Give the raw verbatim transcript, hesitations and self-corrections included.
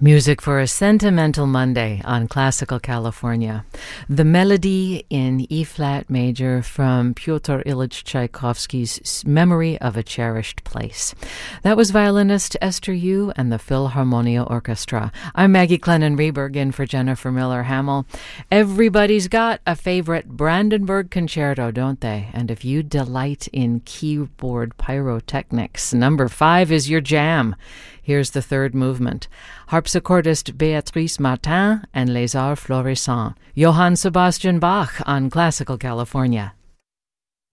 Music for a sentimental Monday on Classical California. The melody in E-flat major from Pyotr Ilyich Tchaikovsky's Memory of a Cherished Place. That was violinist Esther Yu and the Philharmonia Orchestra. I'm Maggie Clennon-Reberg in for Jennifer Miller-Hamill. Everybody's got a favorite Brandenburg concerto, don't they? And if you delight in keyboard pyrotechnics, number five is your jam. Here's the third movement. Harpsichordist Béatrice Martin and Les Arts Florissants. Johann Sebastian Bach on Classical California.